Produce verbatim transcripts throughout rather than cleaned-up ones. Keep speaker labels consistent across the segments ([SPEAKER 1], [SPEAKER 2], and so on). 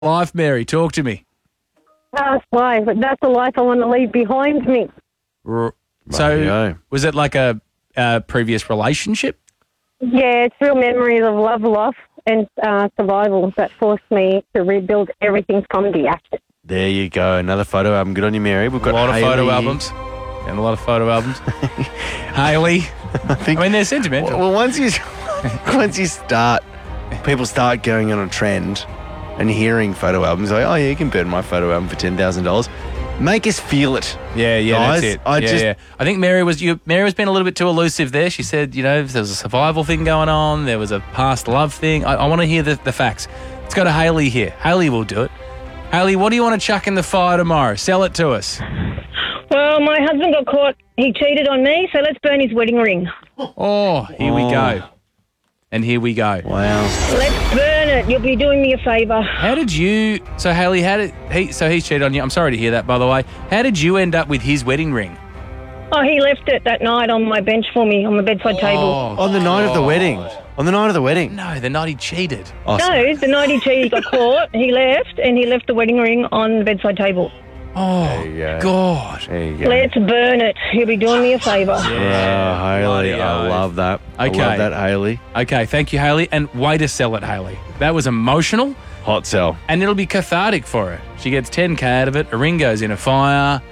[SPEAKER 1] life, Mary? Talk to me.
[SPEAKER 2] That's life. That's the life I want to leave behind me.
[SPEAKER 1] R- So,
[SPEAKER 3] Rightio.
[SPEAKER 1] was it like a, a previous relationship?
[SPEAKER 2] Yeah, it's real memories of love, loss, and uh, survival that forced me to rebuild everything from the ashes.
[SPEAKER 3] There you go. Another photo album. Good on you, Mary. We've
[SPEAKER 1] A
[SPEAKER 3] got
[SPEAKER 1] lot of
[SPEAKER 3] Hayley
[SPEAKER 1] photo
[SPEAKER 3] here.
[SPEAKER 1] albums. And a lot of photo albums. Hayley.
[SPEAKER 3] I think.
[SPEAKER 1] I mean, they're sentimental.
[SPEAKER 3] Well, once you once you start, people start going on a trend and hearing photo albums. Like, oh yeah, you can burn my photo album for ten thousand dollars. Make us feel it.
[SPEAKER 1] Yeah, yeah,
[SPEAKER 3] guys.
[SPEAKER 1] that's it.
[SPEAKER 3] I
[SPEAKER 1] yeah,
[SPEAKER 3] just,
[SPEAKER 1] yeah. I think Mary was you. Mary was being a little bit too elusive there. She said, you know, there was a survival thing going on. There was a past love thing. I, I want to hear the, the facts. Let's go to Hayley here. Hayley will do it. Hayley, what do you want to chuck in the fire tomorrow? Sell it to us.
[SPEAKER 4] Well, my husband got caught. He cheated on me, so let's burn his wedding ring.
[SPEAKER 1] Oh, here we go. And here we go.
[SPEAKER 3] wow.
[SPEAKER 4] Let's burn it. You'll be doing me a favour.
[SPEAKER 1] How did you? So Hayley, how did he? So he cheated on you. I'm sorry to hear that, by the way. How did you end up with his wedding ring?
[SPEAKER 4] Oh, he left it that night on my bench for me, on my bedside table.
[SPEAKER 3] On the night of the wedding. On the night of the wedding.
[SPEAKER 1] No, the night he cheated.
[SPEAKER 3] Oh, sorry.
[SPEAKER 4] No, the night he cheated, he got caught. He left, and he left the wedding ring on the bedside table.
[SPEAKER 1] Oh,
[SPEAKER 3] There you go.
[SPEAKER 1] God.
[SPEAKER 3] There you go.
[SPEAKER 4] Let's burn it. He'll be doing me a favour.
[SPEAKER 3] Oh, Hayley,
[SPEAKER 1] Bloody
[SPEAKER 3] I
[SPEAKER 1] oath.
[SPEAKER 3] love that. I
[SPEAKER 1] Okay.
[SPEAKER 3] love that, Hayley.
[SPEAKER 1] Okay, thank you, Hayley. And way to sell it, Hayley. That was emotional,
[SPEAKER 3] Hot sell.
[SPEAKER 1] and it'll be cathartic for her. She gets ten K out of it. A ring goes in a fire.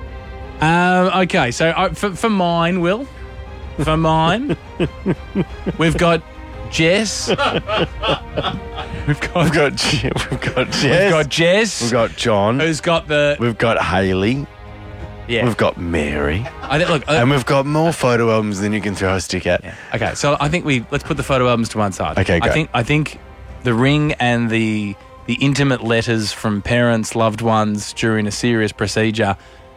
[SPEAKER 1] Um, okay, so uh, for, for mine, Will, for mine, we've got Jess. We've got,
[SPEAKER 3] We've got, Je- we've got Jess.
[SPEAKER 1] we've got Jess.
[SPEAKER 3] We've got John.
[SPEAKER 1] who's got the
[SPEAKER 3] We've got Hayley.
[SPEAKER 1] yeah.
[SPEAKER 3] We've got Mary.
[SPEAKER 1] I think, look, uh,
[SPEAKER 3] And we've got more photo albums than you can throw a stick at.
[SPEAKER 1] okay, so I think we let's put the photo albums to one side.
[SPEAKER 3] Okay,
[SPEAKER 1] I
[SPEAKER 3] go.
[SPEAKER 1] think I think the ring and the the intimate letters from parents, loved ones during a serious procedure.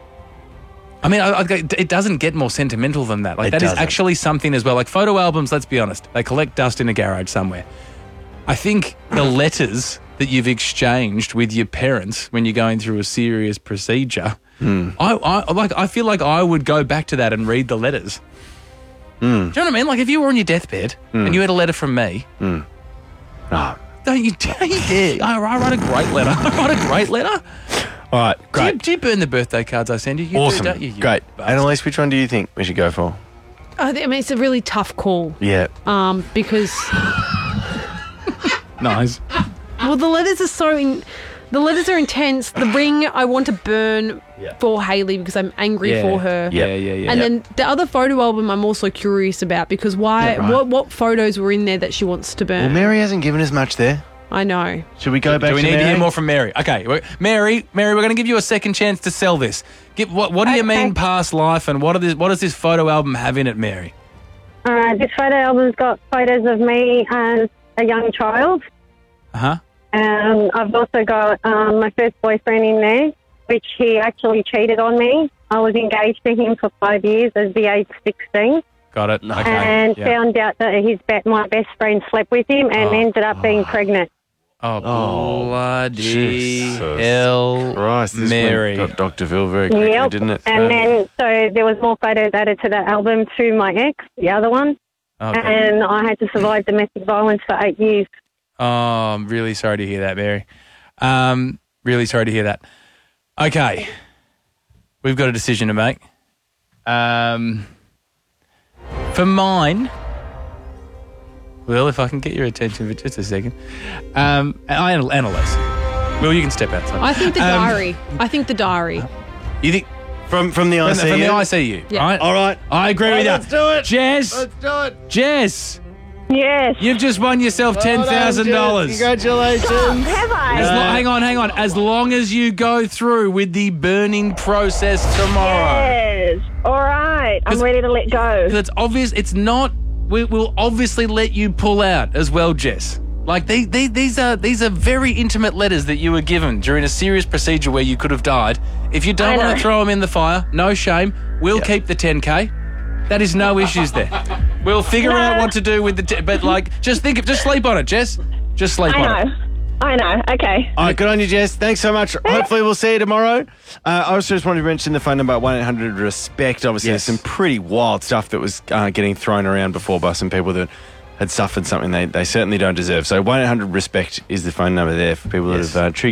[SPEAKER 1] I mean, I, I, it doesn't get more sentimental than that. Like
[SPEAKER 3] It
[SPEAKER 1] that is
[SPEAKER 3] doesn't.
[SPEAKER 1] actually something as well. Like photo albums, let's be honest, they collect dust in a garage somewhere. I think the letters that you've exchanged with your parents when you're going through a serious procedure,
[SPEAKER 3] Hmm.
[SPEAKER 1] I, I like. I feel like I would go back to that and read the letters.
[SPEAKER 3] Hmm.
[SPEAKER 1] Do you know what I mean? Like if you were on your deathbed and you had a letter from me,
[SPEAKER 3] Ah.
[SPEAKER 1] don't you, don't you dare? I, I write a great letter. I write a great letter.
[SPEAKER 3] All right,
[SPEAKER 1] Do you,
[SPEAKER 3] great.
[SPEAKER 1] do you burn the birthday cards I send you? You
[SPEAKER 3] Awesome.
[SPEAKER 1] Do, don't you, you
[SPEAKER 3] Great.
[SPEAKER 1] bastard?
[SPEAKER 3] Annalise, which one do you think we should go for?
[SPEAKER 5] I thi- I mean, it's a really tough call
[SPEAKER 3] Yeah.
[SPEAKER 5] um, because,
[SPEAKER 1] Nice.
[SPEAKER 5] well, the letters are so in, the letters are intense. The ring I want to burn
[SPEAKER 3] Yeah.
[SPEAKER 5] for Hayley because I'm angry
[SPEAKER 1] Yeah.
[SPEAKER 5] for her.
[SPEAKER 1] Yeah, yeah, yeah.
[SPEAKER 5] And
[SPEAKER 1] yeah.
[SPEAKER 5] then the other photo album I'm also curious about because why?
[SPEAKER 1] Yeah, right.
[SPEAKER 5] What what photos were in there that she wants to
[SPEAKER 3] Well,
[SPEAKER 5] burn?
[SPEAKER 3] Mary hasn't given us much there.
[SPEAKER 5] I know.
[SPEAKER 3] Should we go back
[SPEAKER 1] Do we
[SPEAKER 3] to
[SPEAKER 1] need
[SPEAKER 3] Mary?
[SPEAKER 1] to hear more from Mary? Okay, we're- Mary, Mary, we're going to give you a second chance to sell this. Give, what, what do you
[SPEAKER 2] Okay.
[SPEAKER 1] mean past life, and what, are this, what does this photo album have in it, Mary?
[SPEAKER 2] Uh, this photo album's got photos of me as a young child.
[SPEAKER 1] Uh huh.
[SPEAKER 2] Um, I've also got um, my first boyfriend in there, which he actually cheated on me. I was engaged to him for five years as the age sixteen,
[SPEAKER 1] Got it. Okay.
[SPEAKER 2] and
[SPEAKER 1] yeah.
[SPEAKER 2] found out that his be- my best friend slept with him and
[SPEAKER 1] Oh.
[SPEAKER 2] ended up being pregnant.
[SPEAKER 1] Oh,
[SPEAKER 3] Oh,
[SPEAKER 1] bloody
[SPEAKER 3] Jesus
[SPEAKER 1] hell,
[SPEAKER 3] Christ, this
[SPEAKER 1] Mary.
[SPEAKER 3] one got Doctor Phil very quickly,
[SPEAKER 2] Yep.
[SPEAKER 3] didn't it?
[SPEAKER 2] And then so there was more photos added to that album through my ex, the other one,
[SPEAKER 1] Okay.
[SPEAKER 2] and I had to survive domestic violence for eight years.
[SPEAKER 1] Oh, I'm really sorry to hear that, Mary. Um, really sorry to hear that. Okay, we've got a decision to make. Um, for mine, Will, if I can get your attention for just a second, um, I analyze. Will, you can step outside.
[SPEAKER 5] I think the
[SPEAKER 1] Um,
[SPEAKER 5] diary. I think the diary.
[SPEAKER 1] You think
[SPEAKER 3] From from the
[SPEAKER 1] from,
[SPEAKER 3] I
[SPEAKER 1] the,
[SPEAKER 3] C U?
[SPEAKER 1] from the I C U?
[SPEAKER 5] Yeah.
[SPEAKER 1] Right?
[SPEAKER 3] All right.
[SPEAKER 1] I agree with you.
[SPEAKER 3] let's do it.
[SPEAKER 1] Jess,
[SPEAKER 3] Let's do it.
[SPEAKER 1] Jess,
[SPEAKER 2] Yes.
[SPEAKER 1] you've just won yourself ten thousand dollars.
[SPEAKER 3] Congratulations.
[SPEAKER 2] Have I?
[SPEAKER 1] As lo- hang on, hang on. As long as you go through with the burning process tomorrow.
[SPEAKER 2] Yes. All right. I'm
[SPEAKER 1] 'Cause-
[SPEAKER 2] ready to let go.
[SPEAKER 1] Because it's obvious, it's not, we, we'll obviously let you pull out as well, Jess. Like, they, they, these are these are very intimate letters that you were given during a serious procedure where you could have died. If you
[SPEAKER 2] I
[SPEAKER 1] don't want
[SPEAKER 2] know.
[SPEAKER 1] to throw them in the fire, no shame. We'll keep the ten K. That is no issues there. We'll figure
[SPEAKER 2] No.
[SPEAKER 1] out what to do with the, t- but like, just think, of, just sleep on it, Jess. Just sleep on
[SPEAKER 2] I
[SPEAKER 1] it.
[SPEAKER 2] know. I know. Okay.
[SPEAKER 3] All right, good on you, Jess. Thanks so much. Hopefully we'll see you tomorrow. Uh, I also just wanted to mention the phone number, one eight hundred RESPECT. Obviously,
[SPEAKER 1] Yes.
[SPEAKER 3] there's some pretty wild stuff that was uh, getting thrown around before by some people that had suffered something they, they certainly don't deserve. So one eight hundred RESPECT is the phone number there for people
[SPEAKER 1] Yes.
[SPEAKER 3] that have uh, triggered